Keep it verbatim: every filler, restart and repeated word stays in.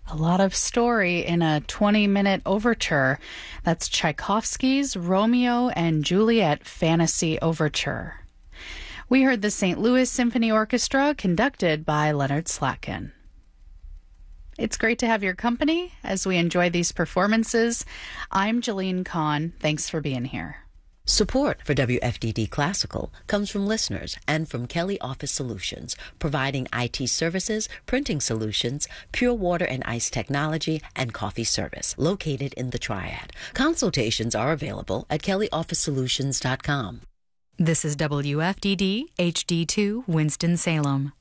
A lot of story in a twenty-minute overture. That's Tchaikovsky's Romeo and Juliet Fantasy Overture. We heard the Saint Louis Symphony Orchestra, conducted by Leonard Slatkin. It's great to have your company as we enjoy these performances. I'm Jeline Kahn. Thanks for being here. Support for W F D D Classical comes from listeners and from Kelly Office Solutions, providing I T services, printing solutions, pure water and ice technology, and coffee service, located in the Triad. Consultations are available at kelly office solutions dot com. This is W F D D H D two Winston-Salem.